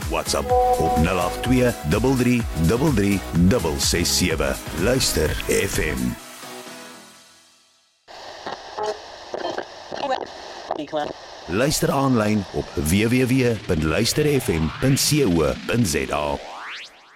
WhatsApp op 082 33 667. Luister FM. Luister aanlyn op www.luisterfm.co.za.